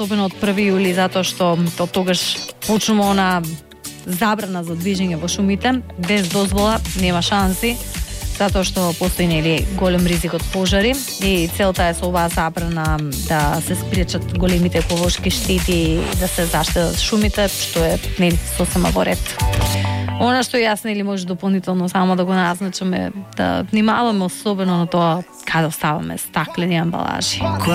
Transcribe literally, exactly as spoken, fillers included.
особено од први јули, затоа што од тогаш почнува она забрана за движење во шумите, без дозвола нема шанси, затоа што постои нели голем ризик од пожари и целта е со оваа забрана да се спречат големите еколошки штети, да се заштитат шумите, што е нели сосема во ред. Она што јас нели може дополнително само да го назначам е да внимаваме особено на тоа каде оставаме стаклени амбалажи.